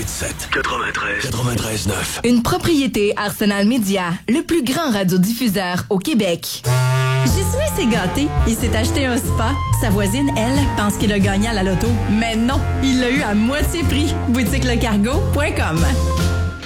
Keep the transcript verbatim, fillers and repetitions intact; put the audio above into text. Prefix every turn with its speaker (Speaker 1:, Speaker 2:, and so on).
Speaker 1: huit sept, quatre-vingt-treize, quatre-vingt-treize neuf.
Speaker 2: Une propriété Arsenal Média, le plus grand radiodiffuseur au Québec.
Speaker 3: Gisouin s'est gâté. Il s'est acheté un spa. Sa voisine, elle, pense qu'il a gagné à la loto. Mais non, il l'a eu à moitié prix. boutique le cargo point com.